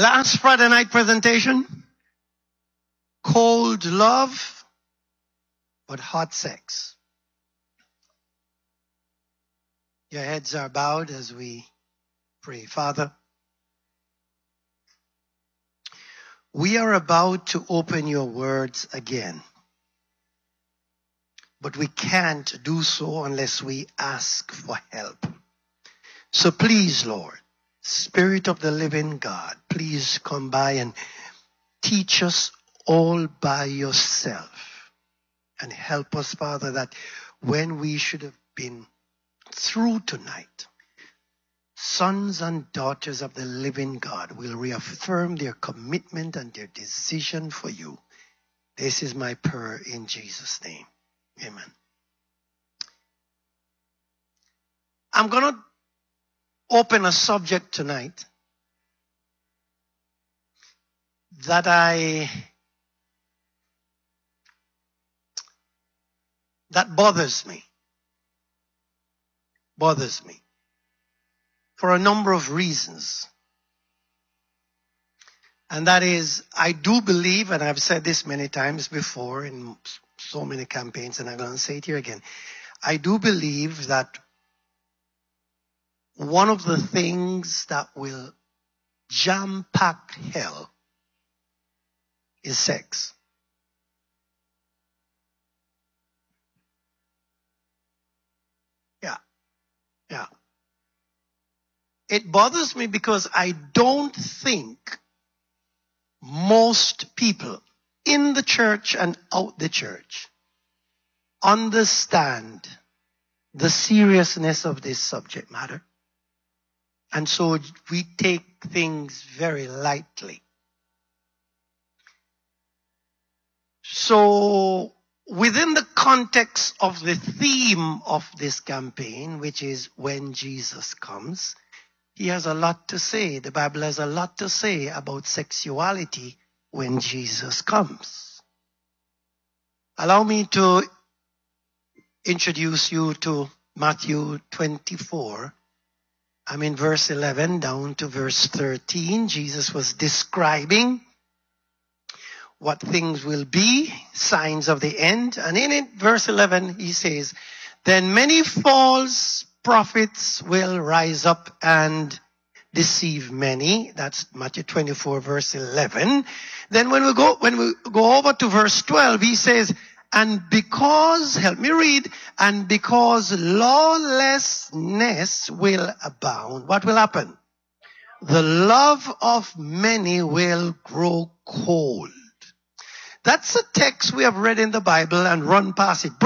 Last Friday night presentation, cold love, but hot sex. Your heads are bowed as we pray. Father, we are about to open your words again, but we can't do so unless we ask for help. So please, Lord, Spirit of the living God, please come by and teach us all by yourself and help us, Father, that when we should have been through tonight, sons and daughters of the living God will reaffirm their commitment and their decision for you. This is my prayer in Jesus' name. Amen. I'm going to open a subject tonight that bothers me for a number of reasons. And that is, I do believe, and I've said this many times before in so many campaigns, and I'm going to say it here again, I do believe that one of the things that will jam-pack hell is sex. Yeah. It bothers me because I don't think most people in the church and out the church understand the seriousness of this subject matter. And so we take things very lightly. So within the context of the theme of this campaign, which is when Jesus comes, he has a lot to say. The Bible has a lot to say about sexuality when Jesus comes. Allow me to introduce you to Matthew 24. I'm in verse 11 down to verse 13. Jesus was describing what things will be, signs of the end. And in it, verse 11, he says, then many false prophets will rise up and deceive many. That's Matthew 24, verse 11. Then when we go over to verse 12, he says, and because, help me read, and because lawlessness will abound, what will happen? The love of many will grow cold. That's a text we have read in the Bible and run past it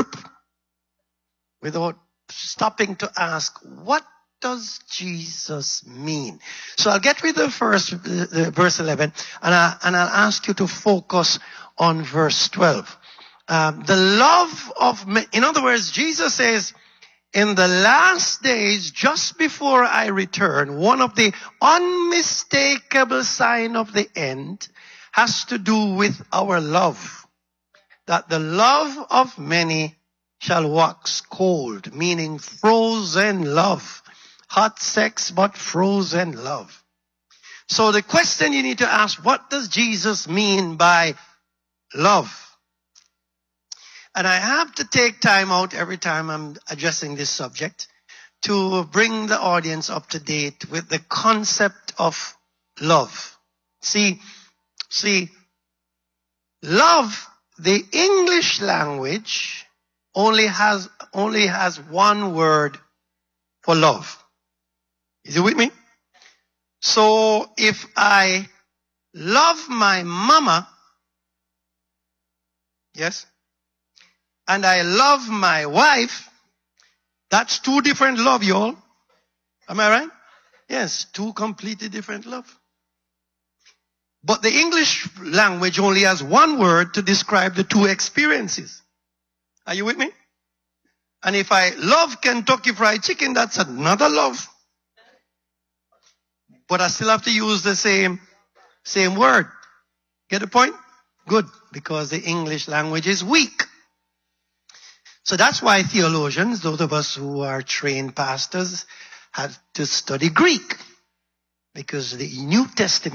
without stopping to ask, what does Jesus mean? So I'll get with the first verse 11 and I'll ask you to focus on verse 12. The love of men. In other words, Jesus says, in the last days, just before I return, one of the unmistakable signs of the end has to do with our love. That the love of many shall wax cold, meaning frozen love. Hot sex, but frozen love. So the question you need to ask, what does Jesus mean by love? And I have to take time out every time I'm addressing this subject to bring the audience up to date with the concept of love. See, love, the English language only has one word for love. Is it with me? So if I love my mama, yes, and I love my wife, that's two different love, y'all. Am I right? Yes, two completely different love. But the English language only has one word to describe the two experiences. Are you with me? And if I love Kentucky Fried Chicken, that's another love. But I still have to use the same word. Get the point? Good. Because the English language is weak. So that's why theologians, those of us who are trained pastors, had to study Greek. Because the New Testament